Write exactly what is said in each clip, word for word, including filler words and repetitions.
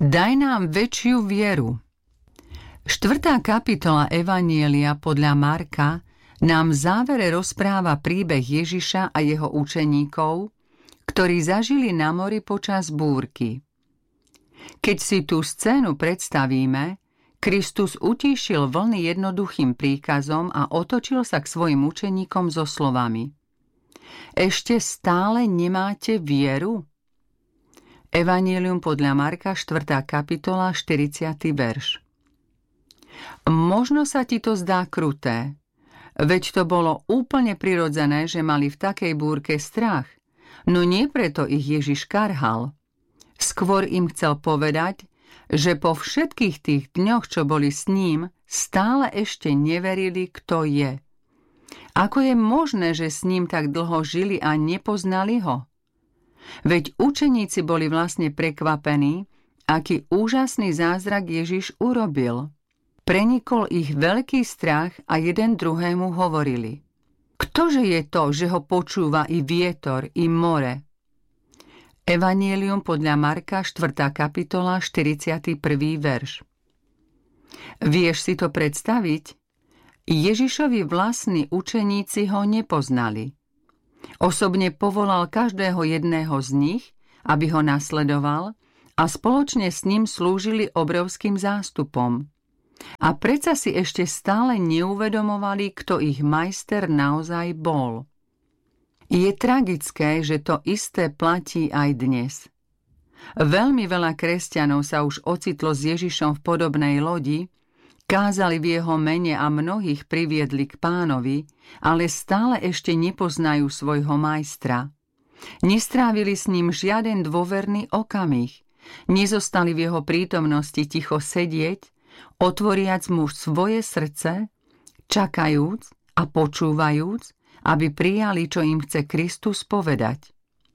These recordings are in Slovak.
Daj nám väčšiu vieru. Štvrtá kapitola Evanjelia podľa Marka nám v závere rozpráva príbeh Ježiša a jeho učeníkov, ktorí zažili na mori počas búrky. Keď si tú scénu predstavíme, Kristus utíšil vlny jednoduchým príkazom a otočil sa k svojim učeníkom so slovami: Ešte stále nemáte vieru? Evanjelium podľa Marka, štvrtá kapitola, štyridsiaty verš. Možno sa ti to zdá kruté, veď to bolo úplne prirodzené, že mali v takej búrke strach, no nie preto ich Ježiš karhal. Skôr im chcel povedať, že po všetkých tých dňoch, čo boli s ním, stále ešte neverili, kto je. Ako je možné, že s ním tak dlho žili a nepoznali ho? Veď učeníci boli vlastne prekvapení, aký úžasný zázrak Ježiš urobil. Prenikol ich veľký strach a jeden druhému hovorili: Ktože je to, že ho počúva i vietor, i more? Evanjelium podľa Marka, štvrtá kapitola, štyridsiaty prvý verš. Vieš si to predstaviť? Ježišovi vlastní učeníci ho nepoznali. Osobne povolal každého jedného z nich, aby ho nasledoval, a spoločne s ním slúžili obrovským zástupom. A predsa si ešte stále neuvedomovali, kto ich majster naozaj bol. Je tragické, že to isté platí aj dnes. Veľmi veľa kresťanov sa už ocitlo s Ježišom v podobnej lodi, kázali v jeho mene a mnohých priviedli k Pánovi, ale stále ešte nepoznajú svojho majstra. Nestrávili s ním žiaden dôverný okamih, nezostali v jeho prítomnosti ticho sedieť, otvoriac mu svoje srdce, čakajúc a počúvajúc, aby prijali, čo im chce Kristus povedať.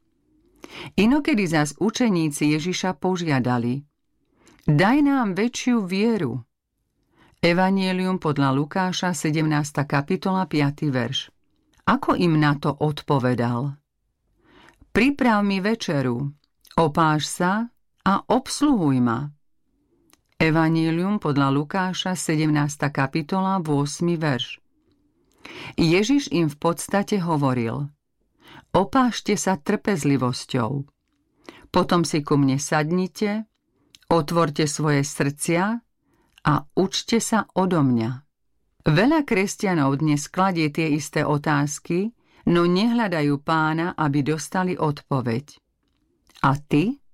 Inokedy zas učeníci Ježiša požiadali: Daj nám väčšiu vieru. Evanjelium podľa Lukáša, sedemnásta kapitola, piaty verš. Ako im na to odpovedal? Priprav mi večeru, opáš sa a obsluhuj ma. Evanjelium podľa Lukáša, sedemnásta kapitola, ôsmy verš. Ježiš im v podstate hovoril: Opášte sa trpezlivosťou. Potom si ku mne sadnite, otvorte svoje srdcia a učte sa odo mňa. Veľa kresťanov dnes kladie tie isté otázky, no nehľadajú Pána, aby dostali odpoveď. A ty?